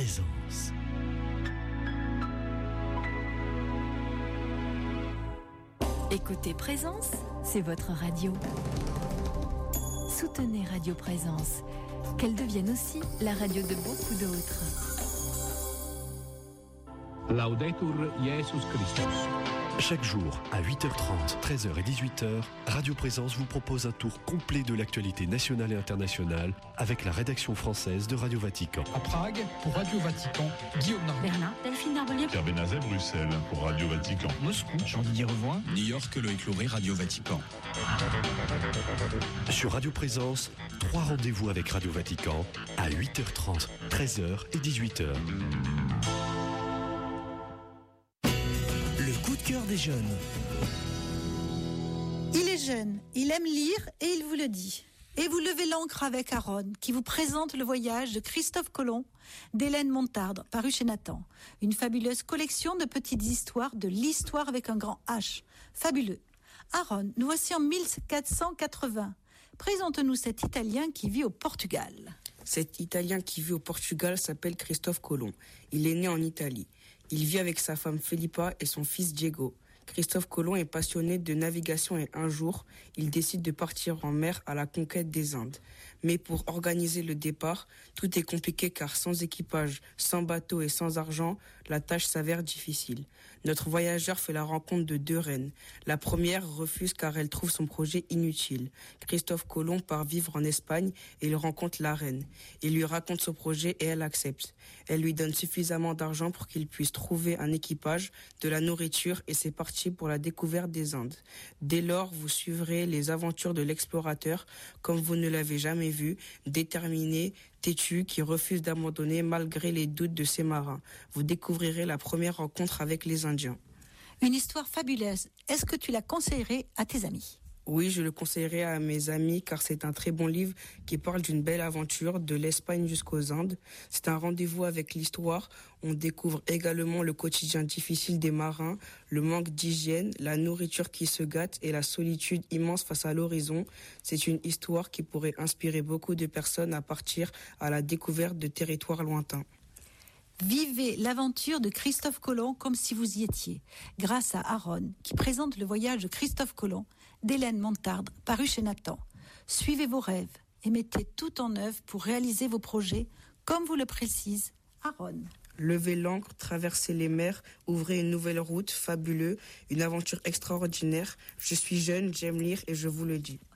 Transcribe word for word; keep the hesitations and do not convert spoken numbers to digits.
Présence. Écoutez Présence, c'est votre radio. Soutenez Radio Présence, qu'elle devienne aussi la radio de beaucoup d'autres. Laudetur Jesus Christus. Chaque jour, à huit heures trente, treize heures et dix-huit heures, Radio Présence vous propose un tour complet de l'actualité nationale et internationale avec la rédaction française de Radio Vatican. À Prague, pour Radio Vatican, Guillaume Narbonne. Berlin, Delphine Narbonnier. Pierre Benazet, Bruxelles, pour Radio Vatican. Moscou, Jean-Didier Revoin. New York, Loïc Loury, Radio Vatican. Sur Radio Présence, trois rendez-vous avec Radio Vatican à huit heures trente, treize heures et dix-huit heures. Le coup de cœur des jeunes. Il est jeune, il aime lire et il vous le dit. Et vous levez l'ancre avec Aaron, qui vous présente le voyage de Christophe Colomb, d'Hélène Montardre, paru chez Nathan. Une fabuleuse collection de petites histoires de l'histoire avec un grand H. Fabuleux. Aaron, nous voici en mille quatre cent quatre-vingts. Présente-nous cet Italien qui vit au Portugal. Cet Italien qui vit au Portugal s'appelle Christophe Colomb. Il est né en Italie. Il vit avec sa femme Felipa et son fils Diego. Christophe Colomb est passionné de navigation et un jour, il décide de partir en mer à la conquête des Indes. Mais pour organiser le départ, tout est compliqué car sans équipage, sans bateau et sans argent, la tâche s'avère difficile. Notre voyageur fait la rencontre de deux reines. La première refuse car elle trouve son projet inutile. Christophe Colomb part vivre en Espagne et il rencontre la reine. Il lui raconte son projet et elle accepte. Elle lui donne suffisamment d'argent pour qu'il puisse trouver un équipage, de la nourriture et c'est parti pour la découverte des Indes. Dès lors, vous suivrez les aventures de l'explorateur comme vous ne l'avez jamais vu, déterminé, têtu, qui refuse d'abandonner malgré les doutes de ses marins. Vous découvrirez la première rencontre avec les Indiens. Une histoire fabuleuse. Est-ce que tu la conseillerais à tes amis ? Oui, je le conseillerais à mes amis car c'est un très bon livre qui parle d'une belle aventure de l'Espagne jusqu'aux Indes. C'est un rendez-vous avec l'histoire. On découvre également le quotidien difficile des marins, le manque d'hygiène, la nourriture qui se gâte et la solitude immense face à l'horizon. C'est une histoire qui pourrait inspirer beaucoup de personnes à partir à la découverte de territoires lointains. Vivez l'aventure de Christophe Colomb comme si vous y étiez, grâce à Aaron, qui présente le voyage de Christophe Colomb, d'Hélène Montardre, paru chez Nathan. Suivez vos rêves et mettez tout en œuvre pour réaliser vos projets, comme vous le précise Aaron. Levez l'ancre, traversez les mers, ouvrez une nouvelle route, fabuleux, une aventure extraordinaire. Je suis jeune, j'aime lire et je vous le dis.